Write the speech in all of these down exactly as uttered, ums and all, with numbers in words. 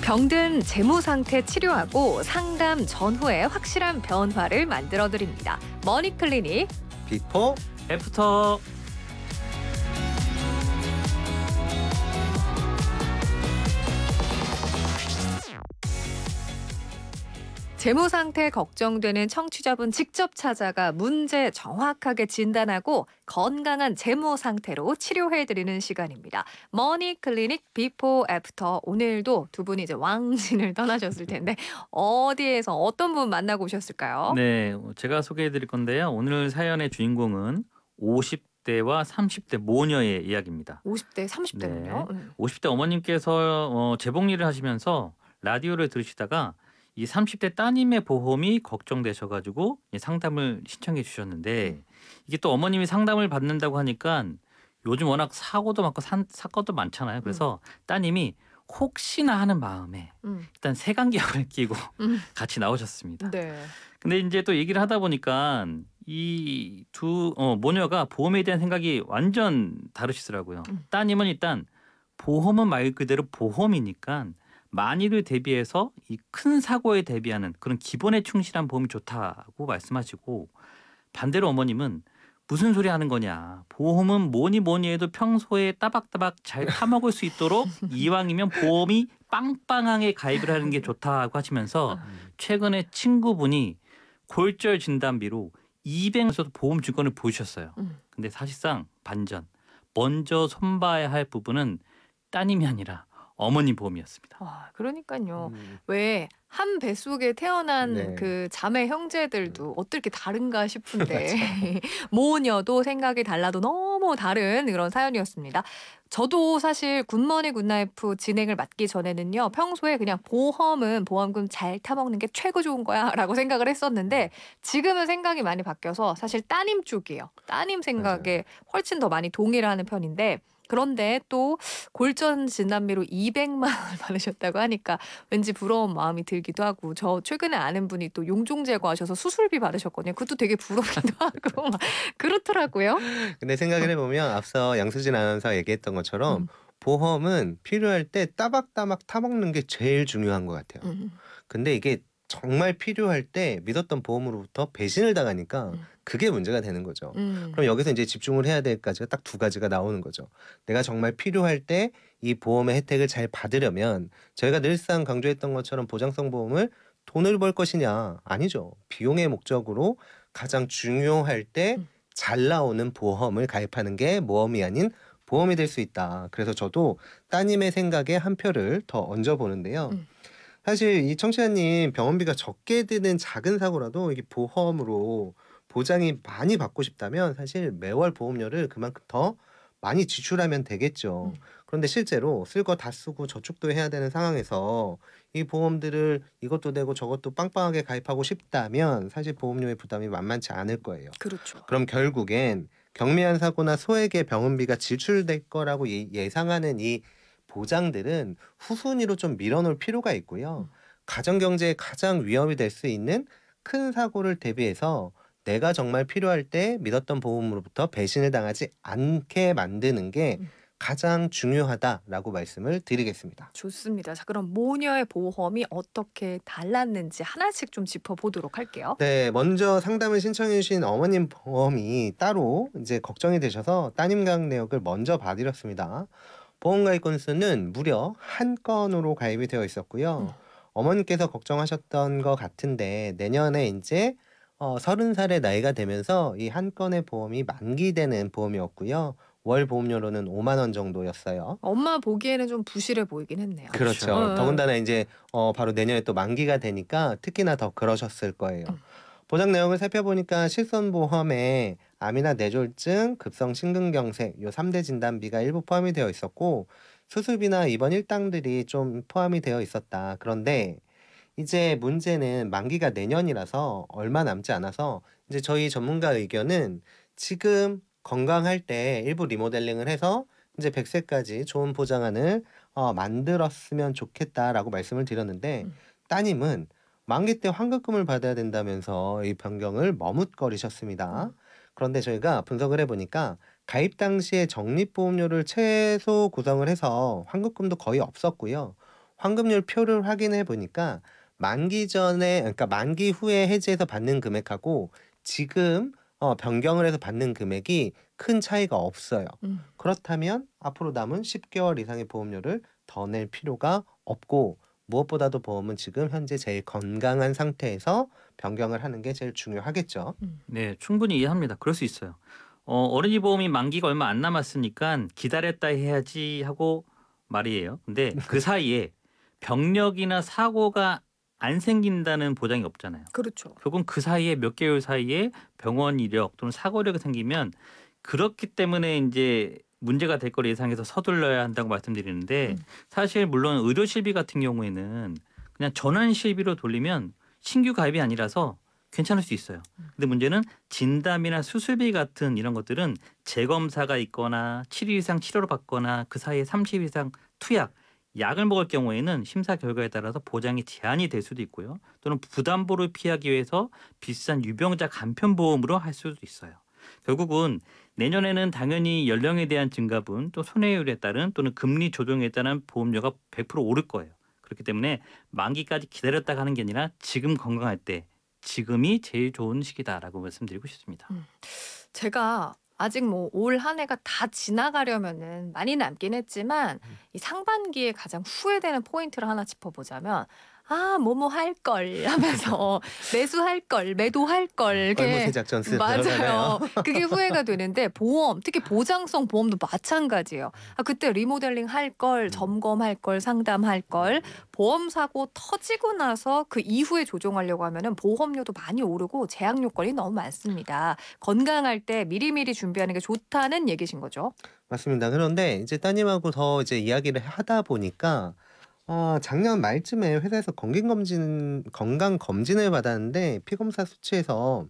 병든 재무 상태 치료하고 상담 전후에 확실한 변화를 만들어 드립니다. 머니클리닉 비포 애프터. 재무 상태 걱정되는 청취자분 직접 찾아가 문제 정확하게 진단하고 건강한 재무 상태로 치료해 드리는 시간입니다. 머니클리닉 비포 애프터. 오늘도 두 분이 이제 왕진을 떠나셨을 텐데 어디에서 어떤 분 만나고 오셨을까요? 네, 제가 소개해 드릴 건데요. 오늘 사연의 주인공은 오십 대와 삼십 대 모녀의 이야기입니다. 오십 대, 삼십 대군요. 네, 음. 오십 대 어머님께서 어, 재봉 일을 하시면서 라디오를 들으시다가 이 삼십 대 따님의 보험이 걱정되셔가지고 이 상담을 신청해 주셨는데, 이게 또 어머님이 상담을 받는다고 하니까 요즘 워낙 사고도 많고 산, 사건도 많잖아요. 그래서 따님이 혹시나 하는 마음에 음. 일단 색안경을 끼고 음. 같이 나오셨습니다. 네. 근데 이제 또 얘기를 하다 보니까 이 두 어, 모녀가 보험에 대한 생각이 완전 다르시더라고요. 음. 따님은 일단 보험은 말 그대로 보험이니까 만일을 대비해서 이 큰 사고에 대비하는 그런 기본에 충실한 보험이 좋다고 말씀하시고, 반대로 어머님은 무슨 소리 하는 거냐, 보험은 뭐니 뭐니 해도 평소에 따박따박 잘 타먹을 수 있도록 이왕이면 보험이 빵빵하게 가입을 하는 게 좋다고 하시면서 최근에 친구분이 골절 진단비로 이백만원짜리 보험 증권을 보여주셨어요. 음. 근데 사실상 반전, 먼저 손봐야 할 부분은 따님이 아니라 어머님 보험이었습니다. 아, 그러니까요. 음, 왜 한 뱃속에 태어난 네. 그 자매 형제들도 어떻게 다른가 싶은데 맞아요. 모녀도 생각이 달라도 너무 다른 그런 사연이었습니다. 저도 사실 굿모닝 굿나이프 진행을 맡기 전에는요, 평소에 그냥 보험은 보험금 잘 타먹는 게 최고 좋은 거야 라고 생각을 했었는데 지금은 생각이 많이 바뀌어서 사실 따님 쪽이에요. 따님 생각에 훨씬 더 많이 동의를 하는 편인데, 그런데 또 골전 진단비로 이백만 원을 받으셨다고 하니까 왠지 부러운 마음이 들기도 하고, 저 최근에 아는 분이 또 용종 제거하셔서 수술비 받으셨거든요. 그것도 되게 부럽기도 하고 막 그렇더라고요. 근데 생각을 해보면 앞서 양수진 아나운서가 얘기했던 것처럼 음. 보험은 필요할 때 따박따박 타먹는 게 제일 중요한 것 같아요. 음. 근데 이게 정말 필요할 때 믿었던 보험으로부터 배신을 당하니까 음. 그게 문제가 되는 거죠. 음. 그럼 여기서 이제 집중을 해야 될 가지가 딱 두 가지가 나오는 거죠. 내가 정말 필요할 때 이 보험의 혜택을 잘 받으려면 저희가 늘상 강조했던 것처럼 보장성 보험을 돈을 벌 것이냐? 아니죠. 비용의 목적으로 가장 중요할 때 음. 잘 나오는 보험을 가입하는 게 모험이 아닌 보험이 될 수 있다. 그래서 저도 따님의 생각에 한 표를 더 얹어 보는데요. 음. 사실 이 청취자님 병원비가 적게 드는 작은 사고라도 이게 보험으로 보장이 많이 받고 싶다면 사실 매월 보험료를 그만큼 더 많이 지출하면 되겠죠. 음. 그런데 실제로 쓸 거 다 쓰고 저축도 해야 되는 상황에서 이 보험들을 이것도 내고 저것도 빵빵하게 가입하고 싶다면 사실 보험료의 부담이 만만치 않을 거예요. 그렇죠. 그럼 결국엔 경미한 사고나 소액의 병원비가 지출될 거라고 예- 예상하는 이 보장들은 후순위로 좀 밀어놓을 필요가 있고요. 음. 가정경제에 가장 위험이 될 수 있는 큰 사고를 대비해서 내가 정말 필요할 때 믿었던 보험으로부터 배신을 당하지 않게 만드는 게 음. 가장 중요하다라고 말씀을 드리겠습니다. 좋습니다. 자, 그럼 모녀의 보험이 어떻게 달랐는지 하나씩 좀 짚어보도록 할게요. 네, 먼저 상담을 신청해 주신 어머님 보험이 따로 이제 걱정이 되셔서 따님 가입 내역을 먼저 봐드렸습니다. 보험 가입 건수는 무려 한 건으로 가입이 되어 있었고요. 어머니께서 걱정하셨던 것 같은데 내년에 이제 어, 서른 살의 나이가 되면서 이 한 건의 보험이 만기되는 보험이었고요. 월 보험료로는 오만 원 정도였어요. 엄마 보기에는 좀 부실해 보이긴 했네요. 그렇죠. 어, 어. 더군다나 이제 어, 바로 내년에 또 만기가 되니까 특히나 더 그러셨을 거예요. 음. 보장 내용을 살펴보니까 실손보험에 암이나 뇌졸중, 급성 심근경색 요 삼 대 진단비가 일부 포함이 되어 있었고 수술비나 입원 일당들이 좀 포함이 되어 있었다. 그런데 이제 문제는 만기가 내년이라서 얼마 남지 않아서 이제 저희 전문가 의견은 지금 건강할 때 일부 리모델링을 해서 이제 백 세까지 좋은 보장안을 어, 만들었으면 좋겠다라고 말씀을 드렸는데 음. 따님은 만기 때 환급금을 받아야 된다면서 이 변경을 머뭇거리셨습니다. 음. 그런데 저희가 분석을 해보니까 가입 당시에 적립보험료를 최소 구성을 해서 환급금도 거의 없었고요. 환급률 표를 확인해 보니까 만기 전에 그러니까 만기 후에 해지해서 받는 금액하고 지금 어 변경을 해서 받는 금액이 큰 차이가 없어요. 음. 그렇다면 앞으로 남은 십 개월 이상의 보험료를 더 낼 필요가 없고 무엇보다도 보험은 지금 현재 제일 건강한 상태에서 변경을 하는 게 제일 중요하겠죠. 음. 네, 충분히 이해합니다. 그럴 수 있어요. 어, 어린이 보험이 만기가 얼마 안 남았으니까 기다렸다 해야지 하고 말이에요. 근데 그 사이에 병력이나 사고가 안 생긴다는 보장이 없잖아요. 그렇죠. 결국은 그 사이에 몇 개월 사이에 병원 이력 또는 사고 이력이 생기면 그렇기 때문에 이제 문제가 될 걸 예상해서 서둘러야 한다고 말씀드리는데 음. 사실 물론 의료 실비 같은 경우에는 그냥 전환 실비로 돌리면 신규 가입이 아니라서 괜찮을 수 있어요. 근데 문제는 진단이나 수술비 같은 이런 것들은 재검사가 있거나 칠 일 이상 치료를 받거나 그 사이에 삼십 일 이상 투약, 약을 먹을 경우에는 심사 결과에 따라서 보장이 제한이 될 수도 있고요. 또는 부담보를 피하기 위해서 비싼 유병자 간편보험으로 할 수도 있어요. 결국은 내년에는 당연히 연령에 대한 증가분 또 손해율에 따른 또는 금리 조정에 따른 보험료가 백 퍼센트 오를 거예요. 그렇기 때문에 만기까지 기다렸다 가는 게 아니라 지금 건강할 때 지금이 제일 좋은 시기다라고 말씀드리고 싶습니다. 음. 제가 아직 뭐 올 한 해가 다 지나가려면은 많이 남긴 했지만 음. 이 상반기에 가장 후회되는 포인트를 하나 짚어보자면 '아 뭐뭐 할 걸.' 하면서 '매수할 걸. 매도할 걸.' 뻘무새 이렇게 작전 쓰잖아요. 맞아요. 그게 후회가 되는데 보험, 특히 보장성 보험도 마찬가지예요. '아 그때 리모델링 할 걸. 음. 점검할 걸. 상담할 걸.' 보험 사고 터지고 나서 그 이후에 조정하려고 하면은 보험료도 많이 오르고 제약 요건이 너무 많습니다. 건강할 때 미리미리 준비하는 게 좋다는 얘기신 거죠? 맞습니다. 그런데 이제 따님하고 더 이제 이야기를 하다 보니까 어 작년 말쯤에 회사에서 건강검진 건강검진을 받았는데 피검사 수치에서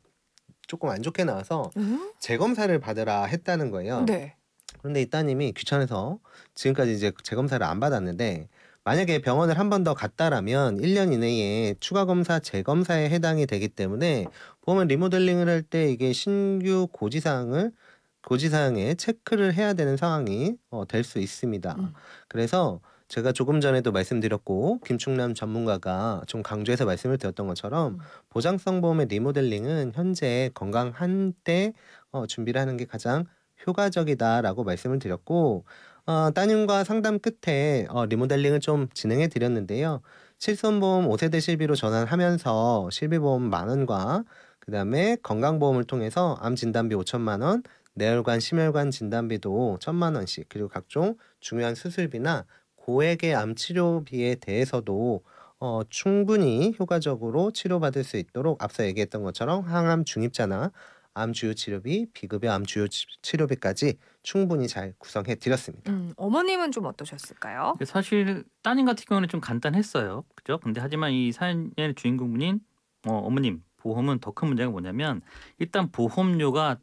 조금 안 좋게 나와서 음? 재검사를 받으라 했다는 거예요. 네. 그런데 이 따님이 귀찮아서 지금까지 이제 재검사를 안 받았는데 만약에 병원을 한 번 더 갔다라면 일 년 이내에 추가 검사, 재검사에 해당이 되기 때문에 보험은 리모델링을 할 때 이게 신규 고지사항을 고지사항에 체크를 해야 되는 상황이 어 될 수 있습니다. 음. 그래서 제가 조금 전에도 말씀드렸고 김충남 전문가가 좀 강조해서 말씀을 드렸던 것처럼 음. 보장성 보험의 리모델링은 현재 건강한 때 어 준비를 하는 게 가장 효과적이다라고 말씀을 드렸고 어 따님과 상담 끝에 어 리모델링을 좀 진행해 드렸는데요. 실손보험 오 세대 실비로 전환하면서 실비보험 만 원과 그다음에 건강보험을 통해서 암 진단비 오천만 원, 뇌혈관, 심혈관 진단비도 천만 원씩 그리고 각종 중요한 수술비나 고액의 암 치료비에 대해서도 어 충분히 효과적으로 치료받을 수 있도록 앞서 얘기했던 것처럼 항암 중입자나 암 주요 치료비, 비급여 암 주요 치 치료비까지 충분히 잘 구성해 드렸습니다. 음. 어머님은 좀 어떠셨을까요? 근데 사실 따님 같은 경우는 좀 간단했어요. 그죠? 근데 하지만 이 사연의 주인공분인 어, 어머님 보험은 더 큰 문제가 뭐냐면 일단 보험료가